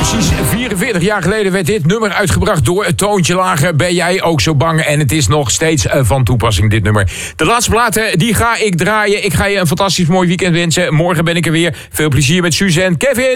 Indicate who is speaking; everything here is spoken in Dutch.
Speaker 1: Precies 44 jaar geleden werd dit nummer uitgebracht door Het Toontje Lager. Ben jij ook zo bang? En het is nog steeds van toepassing, dit nummer. De laatste platen, die ga ik draaien. Ik ga je een fantastisch mooi weekend wensen. Morgen ben ik er weer. Veel plezier met Suze en Kevin.